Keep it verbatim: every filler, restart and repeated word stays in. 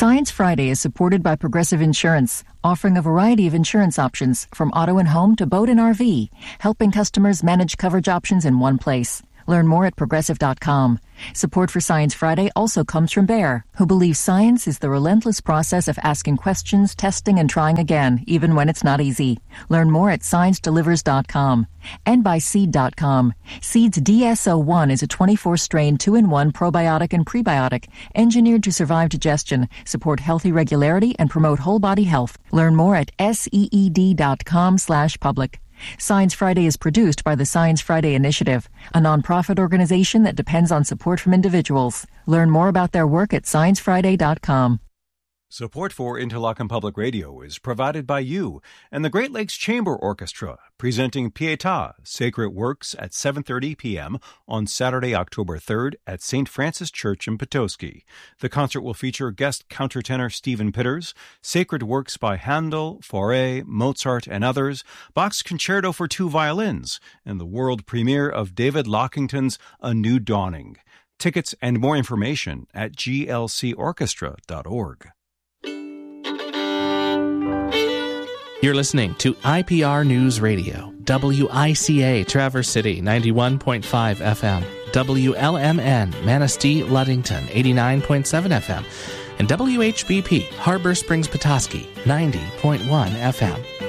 Science Friday is supported by Progressive Insurance, offering a variety of insurance options from auto and home to boat and R V, helping customers manage coverage options in one place. Learn more at progressive dot com. Support for Science Friday also comes from Bayer, who believes science is the relentless process of asking questions, testing, and trying again, even when it's not easy. Learn more at science delivers dot com. And by seed dot com. Seed's D S O one is a twenty-four strain two in one probiotic and prebiotic, engineered to survive digestion, support healthy regularity, and promote whole body health. Learn more at seed dot com slash public. Science Friday is produced by the Science Friday Initiative, a nonprofit organization that depends on support from individuals. Learn more about their work at science friday dot com. Support for Interlochen Public Radio is provided by you and the Great Lakes Chamber Orchestra, presenting Pietà, Sacred Works at seven thirty p.m. on Saturday, October third at Saint Francis Church in Petoskey. The concert will feature guest countertenor Stephen Pitters, Sacred Works by Handel, Fauré, Mozart, and others, Bach's Concerto for Two Violins, and the world premiere of David Lockington's A New Dawning. Tickets and more information at g l c orchestra dot org. You're listening to I P R News Radio, W I C A Traverse City, ninety-one point five F M, W L M N Manistee Ludington, eighty-nine point seven F M, and W H B P Harbor Springs Petoskey, ninety point one F M.